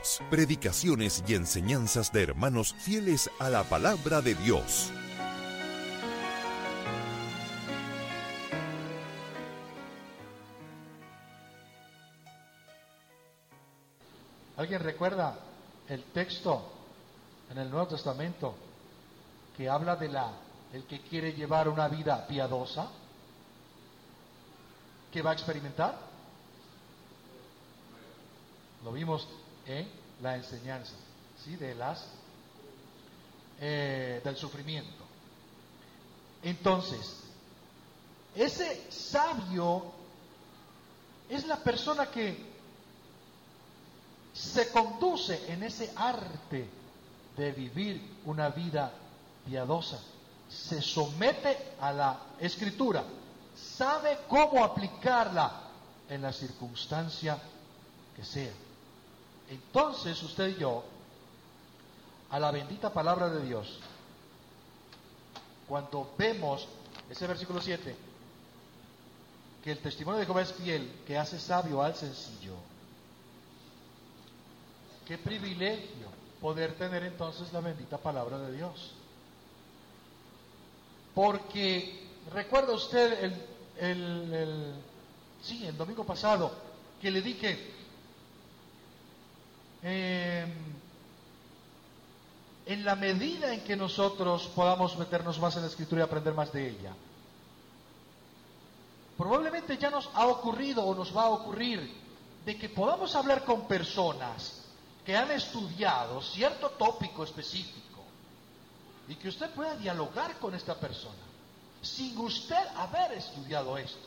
Dios, predicaciones y enseñanzas de hermanos fieles a la palabra de Dios. ¿Alguien recuerda el texto en el Nuevo Testamento que habla de el que quiere llevar una vida piadosa? ¿Qué va a experimentar? Lo vimos en la enseñanza, ¿sí? Del sufrimiento. Entonces, ese sabio es la persona que se conduce en ese arte de vivir una vida piadosa, se somete a la Escritura, sabe cómo aplicarla en la circunstancia que sea. Entonces usted y yo, a la bendita palabra de Dios, cuando vemos ese versículo 7, que el testimonio de Jehová es fiel, que hace sabio al sencillo, qué privilegio poder tener entonces la bendita palabra de Dios. Porque recuerda usted el domingo pasado que le dije, en la medida en que nosotros podamos meternos más en la Escritura y aprender más de ella, probablemente ya nos ha ocurrido o nos va a ocurrir de que podamos hablar con personas que han estudiado cierto tópico específico y que usted pueda dialogar con esta persona sin usted haber estudiado esto.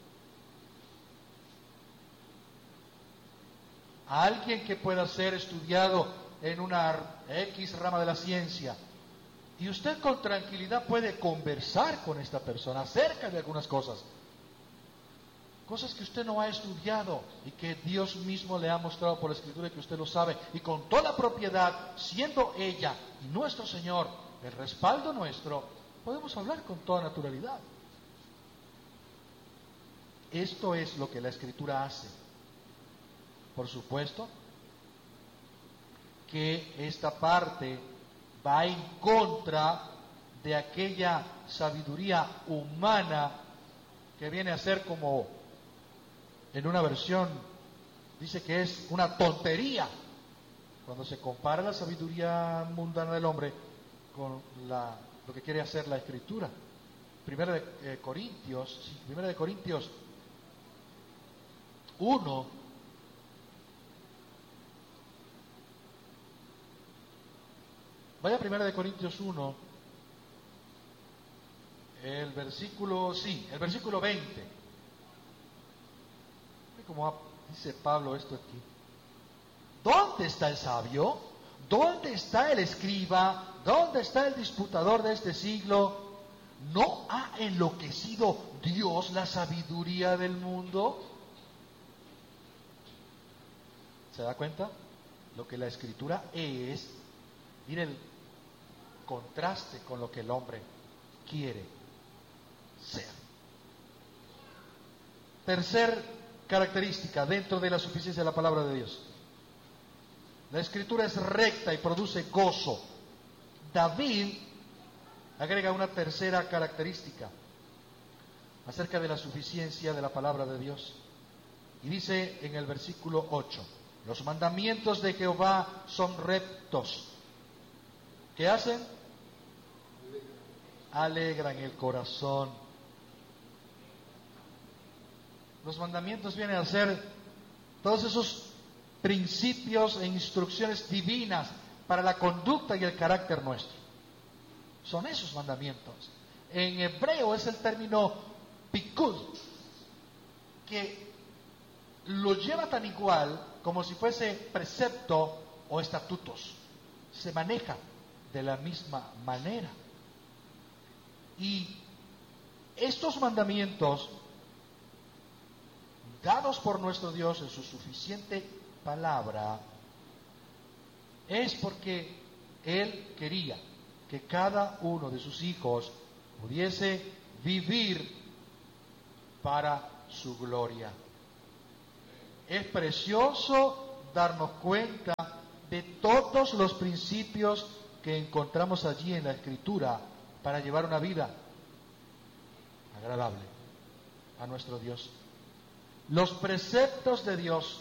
A alguien que pueda ser estudiado en una X rama de la ciencia y usted con tranquilidad puede conversar con esta persona acerca de algunas cosas que usted no ha estudiado y que Dios mismo le ha mostrado por la Escritura y que usted lo sabe, y con toda propiedad, siendo ella y nuestro Señor el respaldo nuestro, podemos hablar con toda naturalidad. Esto es lo que la Escritura hace. Por supuesto que esta parte va en contra de aquella sabiduría humana que viene a ser como, en una versión dice que es una tontería cuando se compara la sabiduría mundana del hombre con lo que quiere hacer la Escritura. Primera de Corintios 1. Vaya a Primera de Corintios 1, el versículo 20. Como dice Pablo esto aquí. ¿Dónde está el sabio? ¿Dónde está el escriba? ¿Dónde está el disputador de este siglo? ¿No ha enloquecido Dios la sabiduría del mundo? ¿Se da cuenta? Lo que la Escritura es, mire el contraste con lo que el hombre quiere ser. Tercer característica dentro de la suficiencia de la palabra de Dios: la Escritura es recta y produce gozo. David agrega una tercera característica acerca de la suficiencia de la palabra de Dios y dice en el versículo 8: los mandamientos de Jehová son rectos. ¿Qué hacen? Alegran el corazón. Los mandamientos vienen a ser todos esos principios e instrucciones divinas para la conducta y el carácter nuestro. Son esos mandamientos. En hebreo es el término pikud, que lo lleva tan igual como si fuese precepto o estatutos. Se maneja de la misma manera. Y estos mandamientos dados por nuestro Dios en su suficiente palabra, es porque Él quería que cada uno de sus hijos pudiese vivir para su gloria. Es precioso darnos cuenta de todos los principios que encontramos allí en la Escritura para llevar una vida agradable a nuestro Dios. Los preceptos de Dios,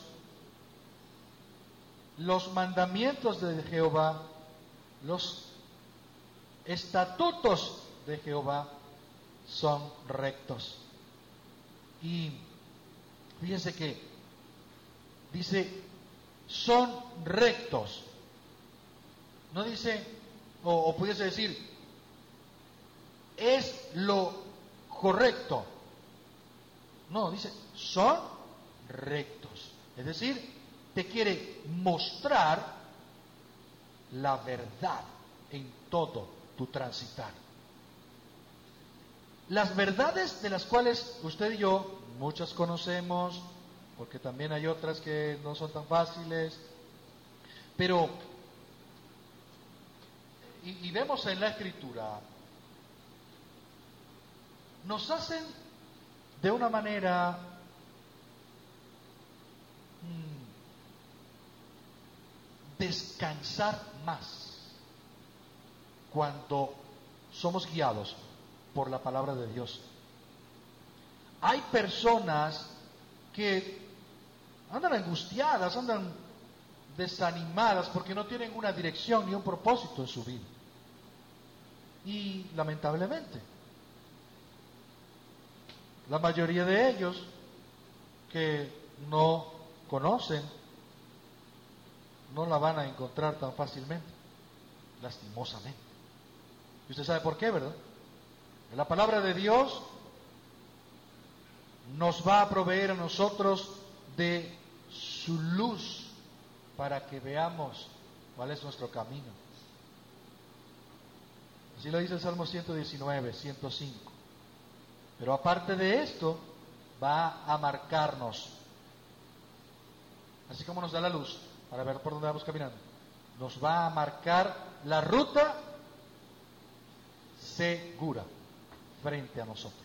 los mandamientos de Jehová, los estatutos de Jehová son rectos. Y fíjense que dice, son rectos. No dice, o pudiese decir, es lo correcto. No, dice, son rectos. Es decir, te quiere mostrar la verdad en todo tu transitar. Las verdades de las cuales usted y yo, muchas conocemos, porque también hay otras que no son tan fáciles, pero, y vemos en la Escritura, nos hacen de una manera descansar más cuando somos guiados por la palabra de Dios. Hay personas que andan angustiadas, andan desanimadas porque no tienen una dirección ni un propósito en su vida. Y lamentablemente, la mayoría de ellos que no conocen, no la van a encontrar tan fácilmente, lastimosamente. Y usted sabe por qué, ¿verdad? La palabra de Dios nos va a proveer a nosotros de su luz para que veamos cuál es nuestro camino. Así lo dice el Salmo 119, 105. Pero aparte de esto, va a marcarnos, así como nos da la luz para ver por dónde vamos caminando, nos va a marcar la ruta segura frente a nosotros.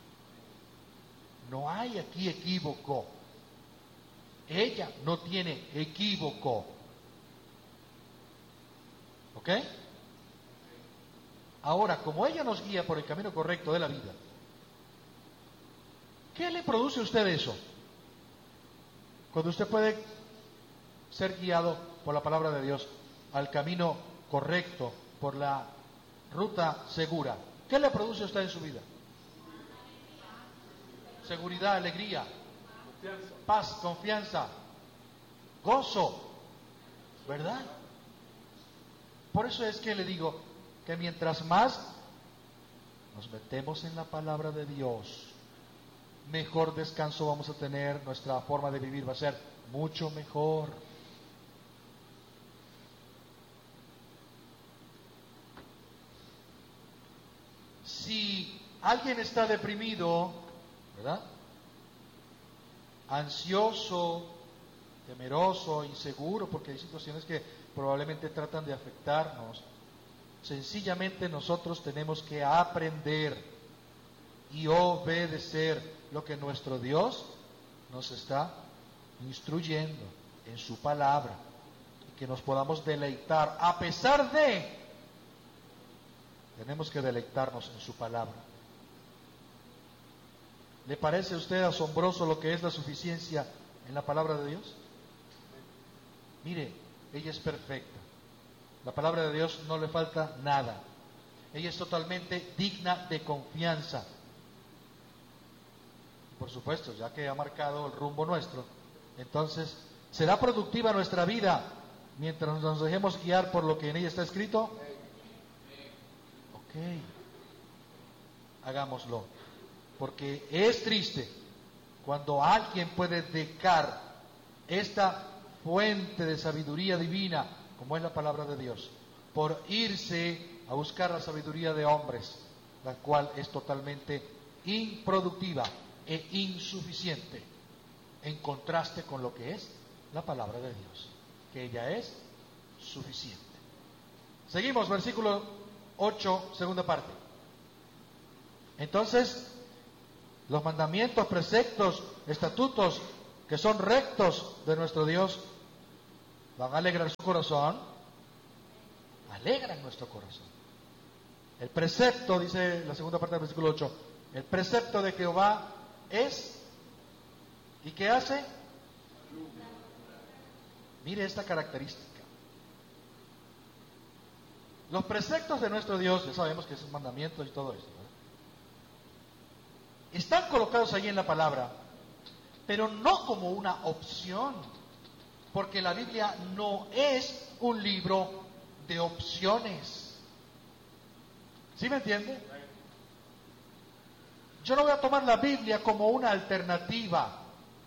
No hay aquí equívoco. Ella no tiene equívoco. ¿Ok? Ahora, como ella nos guía por el camino correcto de la vida, ¿qué le produce a usted eso? Cuando usted puede ser guiado por la palabra de Dios al camino correcto, por la ruta segura, ¿qué le produce a usted en su vida? Seguridad, alegría, paz, confianza, gozo, ¿verdad? Por eso es que le digo que mientras más nos metemos en la palabra de Dios, mejor descanso vamos a tener, nuestra forma de vivir va a ser mucho mejor. Si alguien está deprimido, ¿verdad? Ansioso, temeroso, inseguro, porque hay situaciones que probablemente tratan de afectarnos, sencillamente nosotros tenemos que aprender y obedecer lo que nuestro Dios nos está instruyendo en su palabra, y que nos podamos deleitar a pesar de. Tenemos que deleitarnos en su palabra. ¿Le parece a usted asombroso lo que es la suficiencia en la palabra de Dios? Mire, ella es perfecta. La palabra de Dios no le falta nada. Ella es totalmente digna de confianza. Por supuesto, ya que ha marcado el rumbo nuestro, entonces, ¿será productiva nuestra vida mientras nos dejemos guiar por lo que en ella está escrito? Ok, hagámoslo, porque es triste cuando alguien puede dejar esta fuente de sabiduría divina, como es la palabra de Dios, por irse a buscar la sabiduría de hombres, la cual es totalmente improductiva e insuficiente en contraste con lo que es la palabra de Dios, que ella es suficiente. Seguimos, versículo 8, segunda parte. Entonces, los mandamientos, preceptos, estatutos que son rectos de nuestro Dios ¿Van a alegrar su corazón? Alegran nuestro corazón. El precepto, dice la segunda parte del versículo 8, el precepto de Jehová es, ¿y qué hace? Mire esta característica. Los preceptos de nuestro Dios, ya sabemos que es un mandamiento y todo eso, ¿verdad? Están colocados ahí en la palabra, pero no como una opción, porque la Biblia no es un libro de opciones. ¿Sí me entiende? Yo no voy a tomar la Biblia como una alternativa.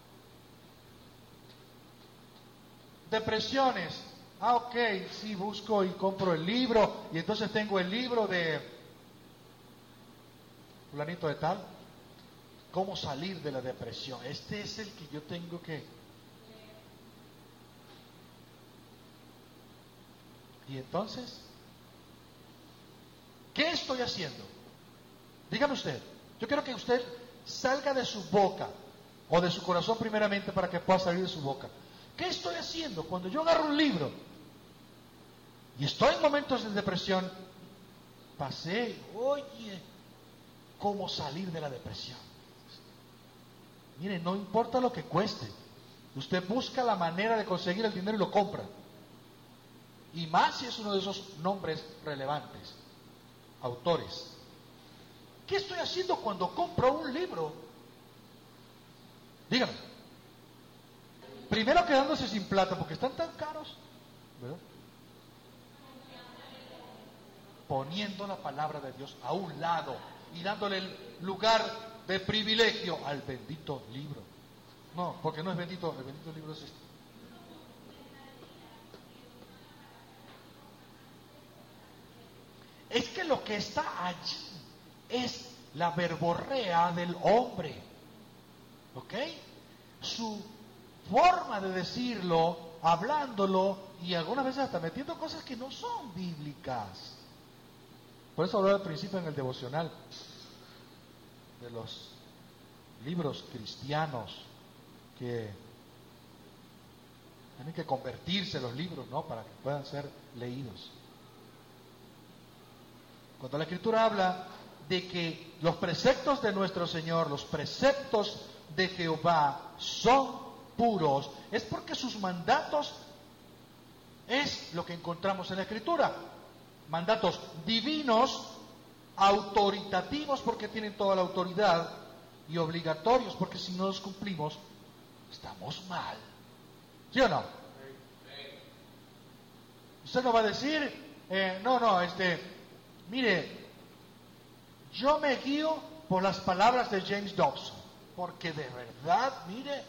Depresiones. Ok, sí, busco y compro el libro, y entonces tengo el libro de fulanito de tal. ¿Cómo salir de la depresión? Este es el que yo tengo que... ¿Y entonces? ¿Qué estoy haciendo? Dígame usted. Yo quiero que usted salga de su boca, o de su corazón primeramente, para que pueda salir de su boca. ¿Qué estoy haciendo cuando yo agarro un libro y estoy en momentos de depresión? Pasé, oye, ¿cómo salir de la depresión? Mire, no importa lo que cueste, usted busca la manera de conseguir el dinero y lo compra. Y más si es uno de esos nombres relevantes, autores. ¿Qué estoy haciendo cuando compro un libro? Dígame. Primero quedándose sin plata porque están tan caros, ¿verdad? Poniendo la palabra de Dios a un lado y dándole el lugar de privilegio al bendito libro. No, porque no es bendito, el bendito libro es este. Es que lo que está allí es la verborrea del hombre, ¿ok? Su forma de decirlo, hablándolo y algunas veces hasta metiendo cosas que no son bíblicas. Por eso hablaba al principio en el devocional de los libros cristianos que tienen que convertirse los libros, ¿no? Para que puedan ser leídos. Cuando la Escritura habla de que los preceptos de nuestro Señor, los preceptos de Jehová son puros, es porque sus mandatos es lo que encontramos en la Escritura. Mandatos divinos, autoritativos porque tienen toda la autoridad, y obligatorios porque si no los cumplimos, estamos mal. ¿Sí o no? Usted no va a decir, mire, yo me guío por las palabras de James Dobson, porque de verdad, mire,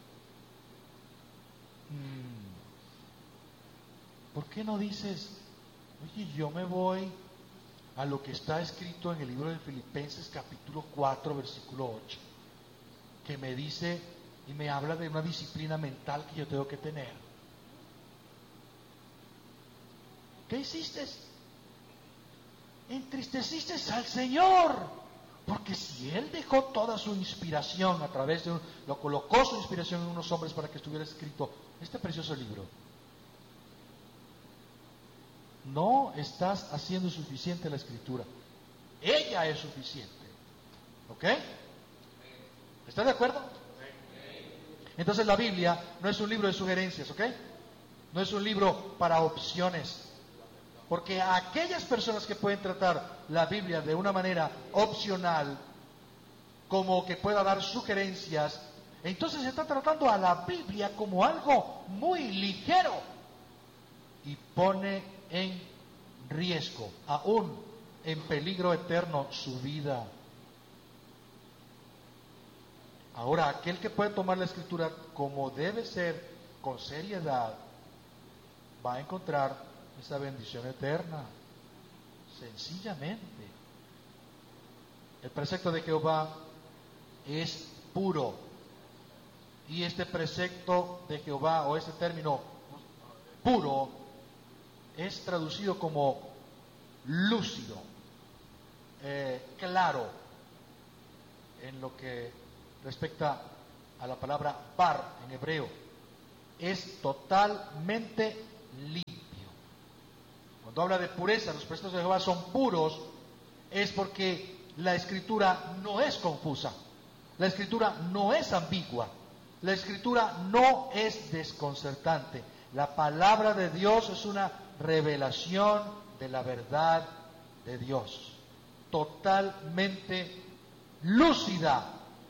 ¿por qué no dices, oye, yo me voy a lo que está escrito en el libro de Filipenses capítulo 4, versículo 8, que me dice y me habla de una disciplina mental que yo tengo que tener? ¿Qué hiciste? Entristeciste al Señor, porque si Él dejó toda su inspiración a través de lo colocó su inspiración en unos hombres para que estuviera escrito este precioso libro, no estás haciendo suficiente la Escritura. Ella es suficiente. ¿Ok? ¿Estás de acuerdo? Entonces la Biblia no es un libro de sugerencias, ¿ok? No es un libro para opciones. Porque a aquellas personas que pueden tratar la Biblia de una manera opcional, como que pueda dar sugerencias, entonces se está tratando a la Biblia como algo muy ligero y pone en riesgo, aún en peligro eterno, su vida. Ahora, aquel que puede tomar la Escritura como debe ser, con seriedad, va a encontrar esa bendición eterna, sencillamente. El precepto de Jehová es puro, y este precepto de Jehová, o este término puro, es traducido como lúcido, claro, en lo que respecta a la palabra bar en hebreo. es totalmente limpio. Cuando habla de pureza, los preceptos de Jehová son puros, es porque la Escritura no es confusa, la Escritura no es ambigua, la Escritura no es desconcertante. La palabra de Dios es una revelación de la verdad de Dios, totalmente lúcida.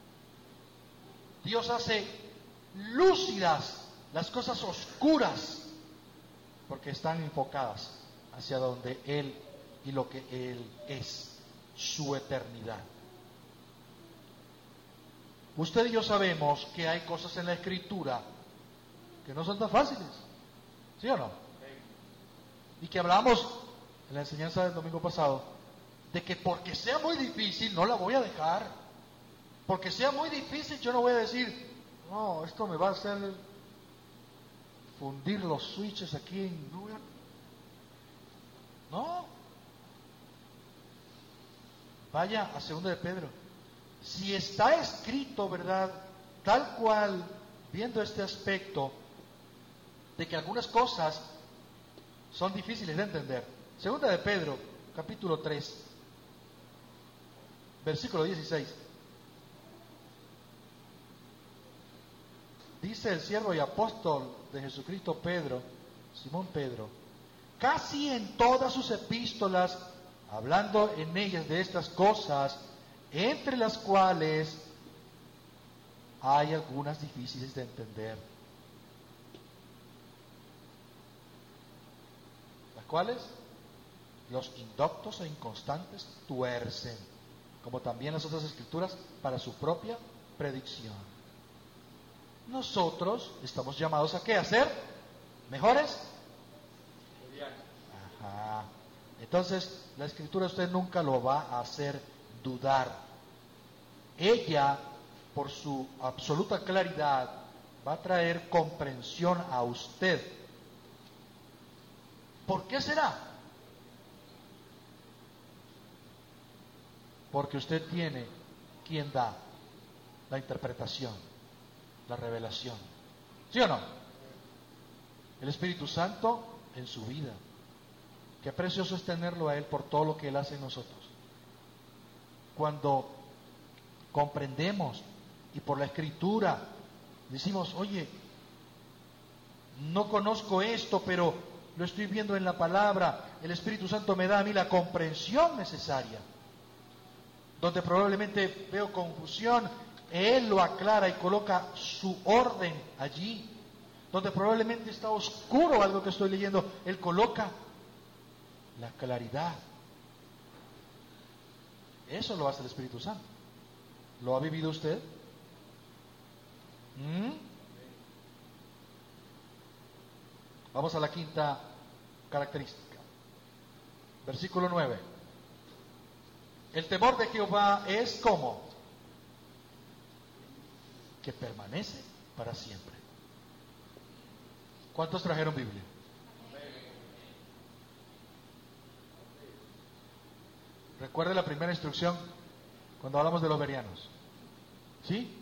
Dios hace lúcidas las cosas oscuras porque están enfocadas hacia donde Él y lo que Él es, su eternidad. Usted y yo sabemos que hay cosas en la Escritura que no son tan fáciles, ¿sí o no? Y que hablamos en la enseñanza del domingo pasado, de que porque sea muy difícil no la voy a dejar, porque sea muy difícil yo no voy a decir, no, esto me va a hacer fundir los switches aquí en Google. No. Vaya a 2 de Pedro. Si está escrito, ¿verdad? Tal cual, viendo este aspecto de que algunas cosas son difíciles de entender. 2 de Pedro, capítulo 3, versículo 16. Dice el siervo y apóstol de Jesucristo Pedro, Simón Pedro, casi en todas sus epístolas, hablando en ellas de estas cosas, entre las cuales hay algunas difíciles de entender. ¿Las cuales? Los indoctos e inconstantes tuercen, como también las otras escrituras, para su propia predicción. Nosotros estamos llamados a ¿qué? ¿A ser mejores? Ajá. Entonces, la escritura usted nunca lo va a hacer dudar. Ella, por su absoluta claridad, va a traer comprensión a usted. ¿Por qué será? Porque usted tiene quien da la interpretación, la revelación. ¿Sí o no? El Espíritu Santo en su vida. Qué precioso es tenerlo a Él por todo lo que Él hace en nosotros. Cuando comprendemos y por la Escritura decimos, oye, no conozco esto, pero lo estoy viendo en la palabra, el Espíritu Santo me da a mí la comprensión necesaria. Donde probablemente veo confusión, Él lo aclara y coloca su orden allí. Donde probablemente está oscuro algo que estoy leyendo, Él coloca la claridad. Eso lo hace el Espíritu Santo. ¿Lo ha vivido usted? Vamos a la quinta característica. Versículo 9. El temor de Jehová es como que permanece para siempre. ¿Cuántos trajeron Biblia? Recuerde la primera instrucción cuando hablamos de los bereanos. ¿Sí?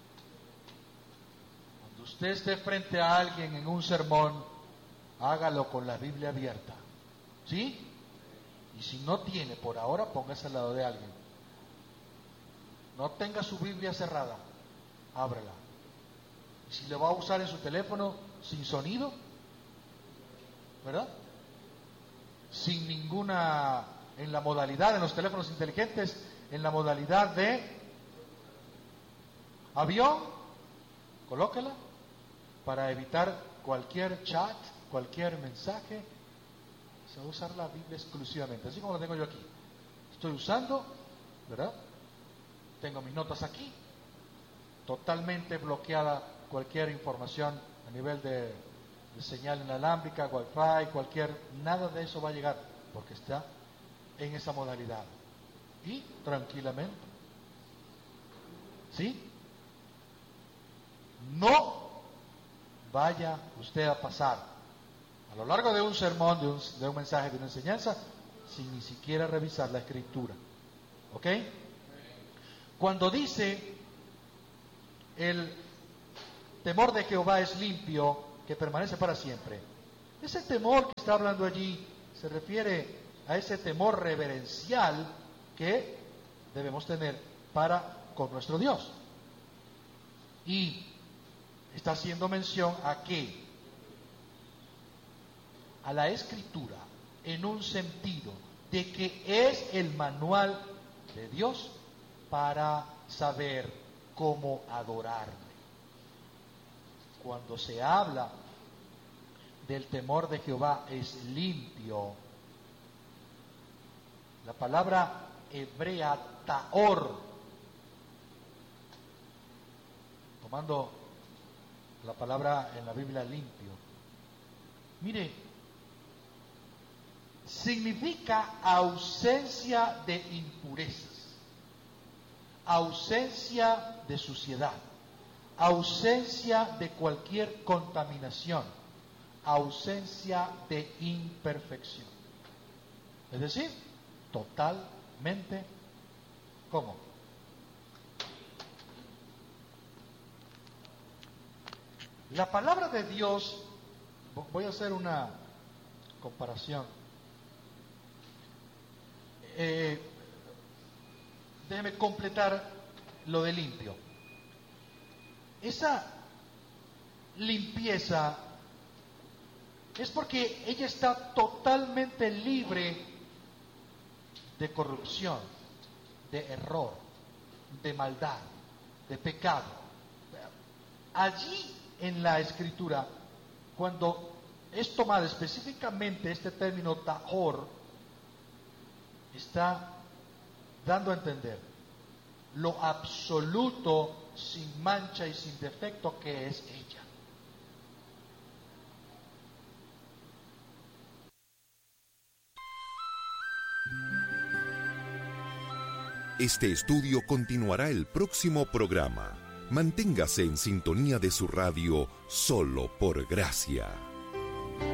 Cuando usted esté frente a alguien en un sermón, hágalo con la Biblia abierta. ¿Sí? Y si no tiene, por ahora póngase al lado de alguien. No tenga su Biblia cerrada, ábrela. Y si le va a usar en su teléfono sin sonido, ¿verdad? Sin ninguna, en la modalidad, en los teléfonos inteligentes, en la modalidad de avión, colócala para evitar cualquier chat, cualquier mensaje. Se va a usar la Biblia exclusivamente, así como la tengo yo aquí. Estoy usando, ¿verdad? Tengo mis notas aquí, totalmente bloqueada cualquier información a nivel de señal inalámbrica, wifi, nada de eso va a llegar, porque está en esa modalidad. Y tranquilamente, ¿sí? No vaya usted a pasar a lo largo de un sermón, de un mensaje, de una enseñanza, sin ni siquiera revisar la Escritura. ¿Ok? Cuando dice el temor de Jehová es limpio, que permanece para siempre. Ese temor que está hablando allí se refiere a ese temor reverencial que debemos tener para con nuestro Dios. Y está haciendo mención a qué? A la Escritura, en un sentido de que es el manual de Dios para saber cómo adorarle. Cuando se habla del temor de Jehová es limpio, la palabra hebrea taor, tomando la palabra en la Biblia limpio, mire, significa ausencia de impurezas, ausencia de suciedad, ausencia de cualquier contaminación, ausencia de imperfección. Es decir, totalmente, ¿cómo? La palabra de Dios, voy a hacer una comparación. Déjeme completar lo de limpio. Esa limpieza es porque ella está totalmente libre de corrupción, de error, de maldad, de pecado. Allí en la Escritura, cuando es tomado específicamente este término tahor, está dando a entender lo absoluto, sin mancha y sin defecto que es ella. Este estudio continuará el próximo programa. Manténgase en sintonía de su radio Solo por Gracia.